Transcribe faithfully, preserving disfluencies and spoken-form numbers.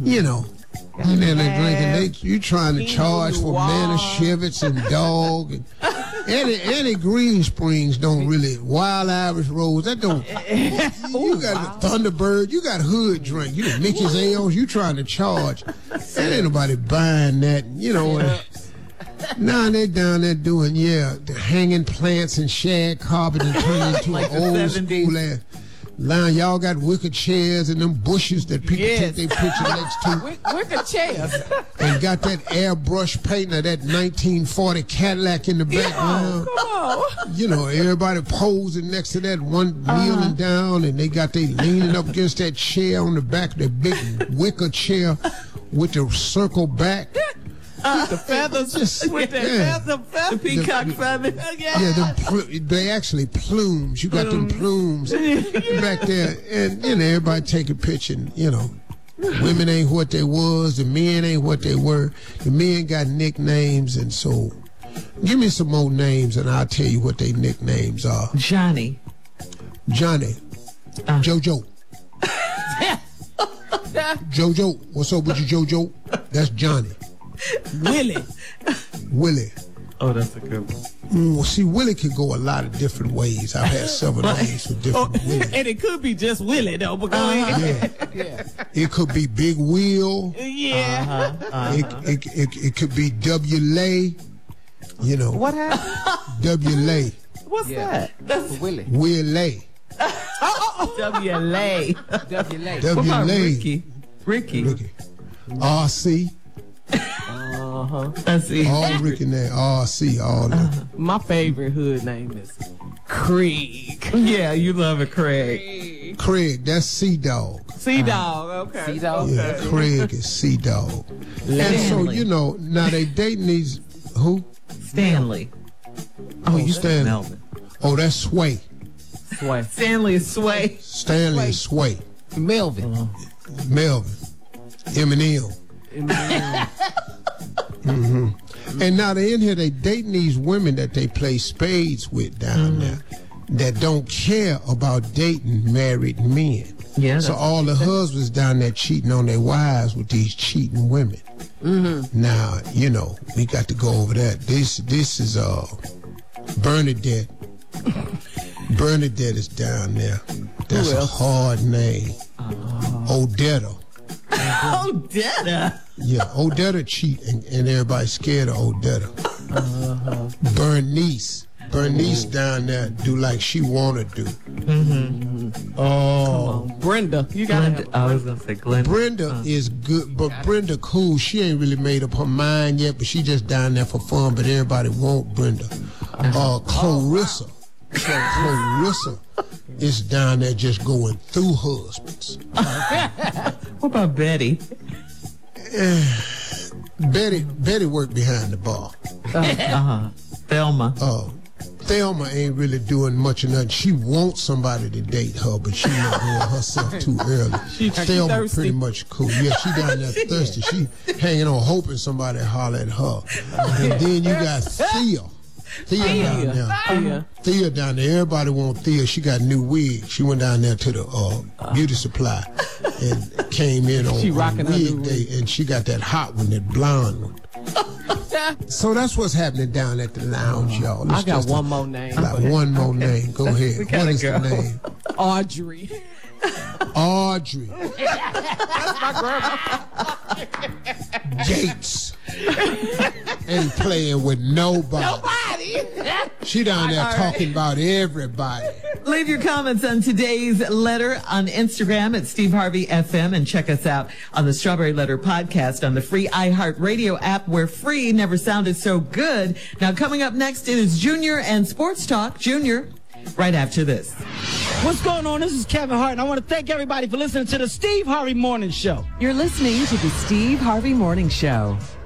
you know, and then they're drinking. They you trying to charge for Manischewitz and dog and Eddie Eddie Green Springs don't really Wild Irish Rose that don't. You got the Thunderbird. You got hood drink. You got Mickey's Ales. You trying to charge? And ain't nobody buying that. You know. And, now they down there doing, yeah, the hanging plants and shag carpet and turning into like an old school ass line. Y'all got wicker chairs and them bushes that people yes. take their picture next to. Wicker chairs. And got that airbrush painting of that nineteen forty Cadillac in the background. Come on. You know, everybody posing next to that one uh-huh. kneeling down, and they got they leaning up against that chair on the back of the big wicker chair with the circle back. Uh, the feathers, just, with the yeah. feather, feather, the peacock the, feathers. Yeah, yeah them pl- they actually plumes. You got plumes. them plumes yeah. back there, and you know everybody take a picture. And, you know, women ain't what they was, the men ain't what they were. The men got nicknames, and so give me some more names, and I'll tell you what their nicknames are. Johnny, Johnny, uh. JoJo, JoJo. What's up with you, JoJo? That's Johnny. Willie. Willie. Oh, that's a good one. Mm, well, see, Willie could go a lot of different ways. I've had several names for different oh, Willie. And it could be just Willie, though. But go uh-huh. ahead. Yeah. yeah. It could be Big Wheel. Yeah. Uh-huh. Uh-huh. It, it, it, it could be W. Lay. You know. What happened? W. Lay. What's yeah. that? That's Willie. Will Lay. W. Lay. W. Lay. W. Lay. Ricky. Ricky. Ricky. R C. Uh-huh. That's it. All Ricky name. R C. All of uh-huh. My favorite hood name is Craig. Yeah, you love it, Craig. Craig, that's Sea Dog. Sea Dog, okay. Sea Dog. Yeah, okay. Craig is Sea Dog. And so, you know, now they dating these, who? Stanley. Oh, you Stanley. Melvin. Oh, that's Sway. Sway. Stanley is Sway. Stanley is Sway. Melvin. Uh-huh. Melvin. Eminem. mm-hmm. And now they in here, they dating these women that they play spades with down mm-hmm. there that don't care about dating married men. Yeah. So all the husbands down there cheating on their wives with these cheating women. Mm-hmm. Now, you know, we got to go over that. This this is uh Bernadette. Bernadette is down there. That's a hard name. Uh, Odetta. Odetta. Yeah, Odetta cheat and, and everybody's scared of Odetta. Uh-huh. Bernice. Bernice Ooh. Down there do like she wanna do. Mm-hmm. Oh, Brenda. You got Glenda. I was gonna say Glenda. Brenda uh, is good, but Brenda cool. She ain't really made up her mind yet, but she just down there for fun. But everybody want Brenda. Uh, Clarissa. So Clarissa is down there just going through husbands. What about Betty? Betty Betty worked behind the bar. Uh, uh-huh. Thelma. Oh, Thelma ain't really doing much of nothing. She wants somebody to date her, but she not doing herself too early. She, Thelma thirsty. pretty much cool. Yeah, she down there thirsty. She hanging on, hoping somebody holler at her. And then you got Thea. Thea, Thea down there. Thea. Thea down there. Everybody want Thea. She got a new wig. She went down there to the uh, beauty supply and came in on, she on wig her day, and she got that hot one, that blonde one. So that's what's happening down at the lounge, y'all. It's I got one a, more name. Like one more okay. name. Go ahead. What is go. the name? Audrey. Audrey. That's my grandma. Gates. Ain't playing with nobody. Nobody. She down there All talking right. about everybody. Leave your comments on today's letter on Instagram at Steve Harvey F M, and check us out on the Strawberry Letter podcast on the free iHeartRadio app, where free never sounded so good. Now, coming up next, it is Junior and Sports Talk. Junior, right after this. What's going on? This is Kevin Hart, and I want to thank everybody for listening to the Steve Harvey Morning Show. You're listening to the Steve Harvey Morning Show.